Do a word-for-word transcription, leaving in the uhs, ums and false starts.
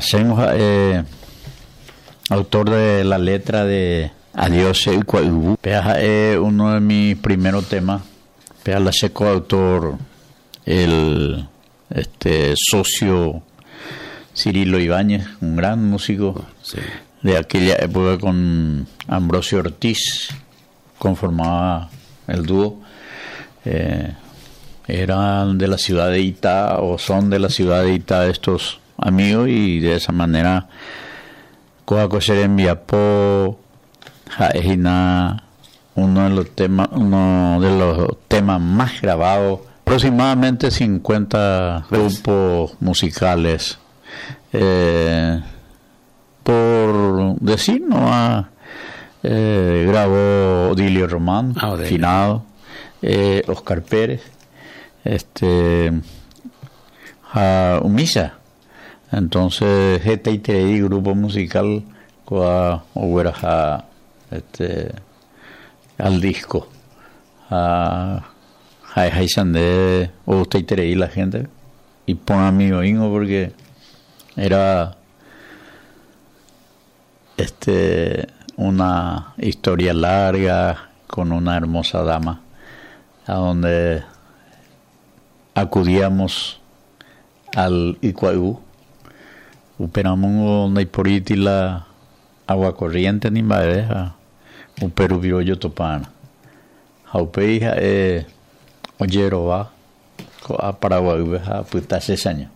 Hacemos eh, autor de la letra de Adiós el Cuaibú. Pea es uno de mis primeros temas. Pea la seco autor el este socio Cirilo Ibáñez, un gran músico sí. de aquella época con Ambrosio Ortiz, conformaba el dúo. Eh, eran de la ciudad de Itá o son de la ciudad de Itá estos amigos, y de esa manera Coacoser en Viapó Jaejina, uno de los temas uno de los temas más grabados, aproximadamente cincuenta grupos musicales, eh, por decir no eh, grabó Dilio Román, oh, finado, eh, Oscar Pérez, este a Umisa. Entonces G T I T I grupo musical coa huera este al disco a Hay hay sande o usted y la gente y pon amigo Ingo porque era este una historia larga con una hermosa dama a donde acudíamos al Icuaibú, operamos donde por iti la agua corriente ni madeja un Perú virollo topana jaupeija eh oyero va a Paraguay a puta sesaña